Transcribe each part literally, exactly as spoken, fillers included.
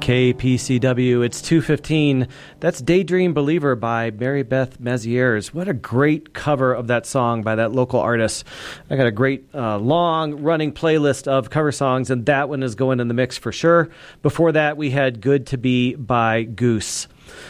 K P C W, it's two fifteen. That's Daydream Believer by Mary Beth Mazières. What a great cover of that song by that local artist. I got a great uh, long-running playlist of cover songs, and that one is going in the mix for sure. Before that, we had Good to Be by Goose.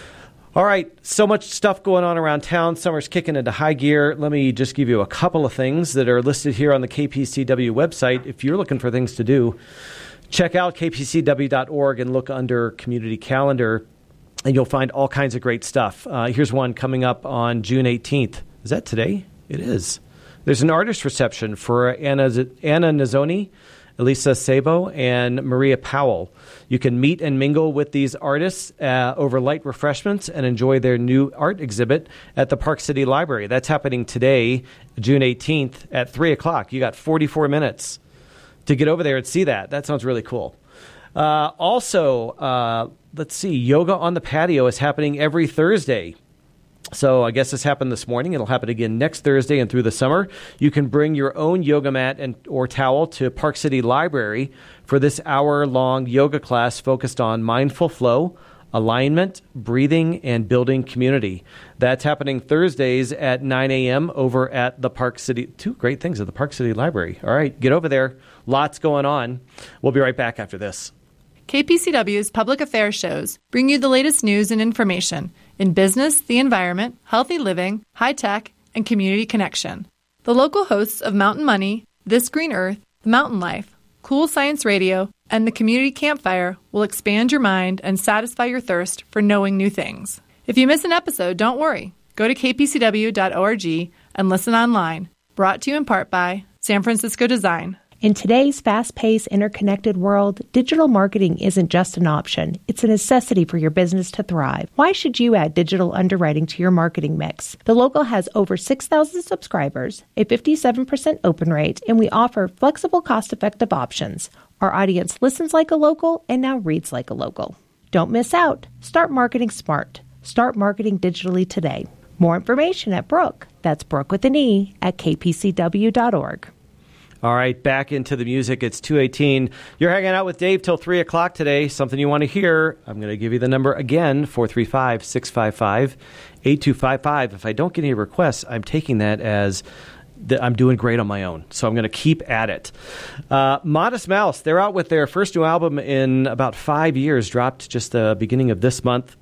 All right, so much stuff going on around town. Summer's kicking into high gear. Let me just give you a couple of things that are listed here on the K P C W website if you're looking for things to do. Check out k p c w dot org and look under Community Calendar, and you'll find all kinds of great stuff. Uh, here's one coming up on June eighteenth. Is that today? It is. There's an artist reception for Anna, Anna Nazzoni, Elisa Sabo, and Maria Powell. You can meet and mingle with these artists uh, over light refreshments and enjoy their new art exhibit at the Park City Library. That's happening today, June eighteenth at three o'clock. You got forty-four minutes to get over there and see that. That sounds really cool. Uh, also, uh, let's see, Yoga on the Patio is happening every Thursday. So I guess this happened this morning. It'll happen again next Thursday and through the summer. You can bring your own yoga mat and or towel to Park City Library for this hour-long yoga class focused on mindful flow, alignment, breathing, and building community. That's happening Thursdays at nine a.m. over at the Park City. Two great things at the Park City Library. All right, get over there. Lots going on. We'll be right back after this. K P C W's public affairs shows bring you the latest news and information in business, the environment, healthy living, high tech, and community connection. The local hosts of Mountain Money, This Green Earth, The Mountain Life, Cool Science Radio, and the Community Campfire will expand your mind and satisfy your thirst for knowing new things. If you miss an episode, don't worry. Go to k p c w dot org and listen online. Brought to you in part by San Francisco Design. In today's fast-paced, interconnected world, digital marketing isn't just an option. It's a necessity for your business to thrive. Why should you add digital underwriting to your marketing mix? The Local has over six thousand subscribers, a fifty-seven percent open rate, and we offer flexible, cost-effective options. Our audience listens like a local and now reads like a local. Don't miss out. Start marketing smart. Start marketing digitally today. More information at Brooke. That's Brooke with an E at k p c w dot org. All right, back into the music. It's two eighteen. You're hanging out with Dave till three o'clock today. Something you want to hear. I'm going to give you the number again, four three five, six five five, eight two five five. If I don't get any requests, I'm taking that as that I'm doing great on my own. So I'm going to keep at it. Uh, Modest Mouse, they're out with their first new album in about five years, dropped just the beginning of this month.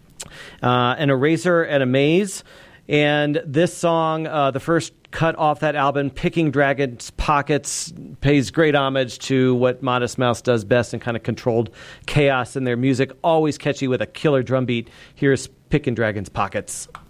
Uh, an Eraser and a Maze. And this song, uh, the first cut off that album, Picking Dragon's Pockets, pays great homage to what Modest Mouse does best in kind of controlled chaos in their music. Always catchy with a killer drum beat. Here's Picking Dragon's Pockets.